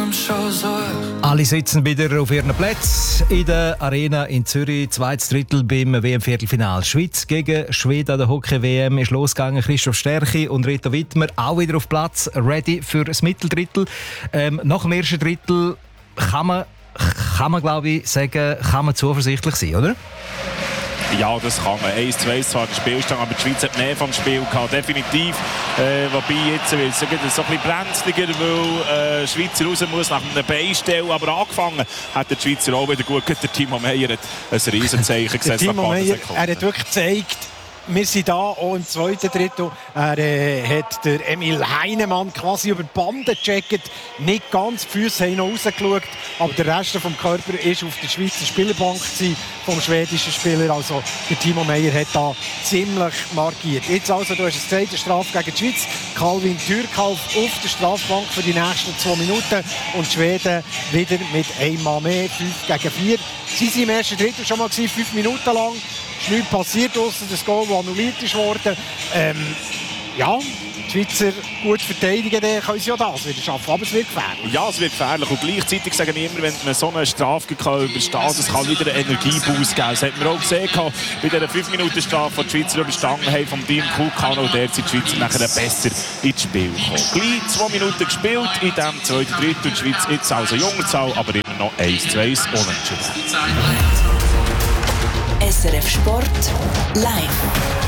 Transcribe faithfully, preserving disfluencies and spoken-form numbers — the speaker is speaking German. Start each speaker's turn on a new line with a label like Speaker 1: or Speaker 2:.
Speaker 1: Alle sitzen wieder auf ihren Plätzen in der Arena in Zürich. Zweites Drittel beim W M-Viertelfinal. Schweiz gegen Schweden an der Hockey-W M ist losgegangen. Christoph Stärchi und Rita Wittmer auch wieder auf Platz, ready für das Mitteldrittel. Ähm, nach dem ersten Drittel kann man, kann man glaube ich, sagen, kann man zuversichtlich sein, oder?
Speaker 2: Ja, das kann man. eins zu eins zwar der Spielstand, aber die Schweiz hat mehr vom Spiel gehabt, definitiv. Äh, wobei jetzt will es so ein bisschen brenzliger, weil äh, Schweizer raus muss nach einem Beistellen. Aber angefangen hat der Schweizer auch wieder gut. Der Timo Meyer hat ein Riesenzeichen gesetzt.
Speaker 3: Timo Meyer, er hat wirklich gezeigt, wir sind da, auch im zweiten Drittel. Er äh, hat der Emil Heinemann quasi über die Bande gecheckt. Nicht ganz, die Füße haben noch rausgeschaut, aber der Rest des Körpers ist auf der Schweizer Spielerbank vom schwedischen Spieler. Also der Timo Meyer hat da ziemlich markiert. Jetzt also, du hast eine zweite Strafe gegen die Schweiz. Calvin Türkalf auf der Strafbank für die nächsten zwei Minuten. Und die Schweden wieder mit einem Mann mehr, fünf gegen vier. Sie waren im ersten Drittel schon mal gewesen, fünf Minuten lang. Es ist nichts passiert, ausser das Goal, das annulliert ist worden. Ähm, ja, die Schweizer gut verteidigen, dann können sie ja das wieder schaffen. Aber es wird gefährlich.
Speaker 2: Ja, es wird gefährlich. Und gleichzeitig sagen wir immer, wenn man so eine Strafe übersteht, das kann wieder einen Energieboost geben. Das hat man auch gesehen bei dieser fünf Minuten Strafe, die die Schweizer überstanden haben vom Team Kukano. Und der sind die Schweizer nachher besser ins Spiel gekommen. Gleich zwei Minuten gespielt in diesem zweiten Drittel. Die Schweiz jetzt also junger Zahl, aber immer noch eins zu eins unentschieden.
Speaker 4: S R F Sport live.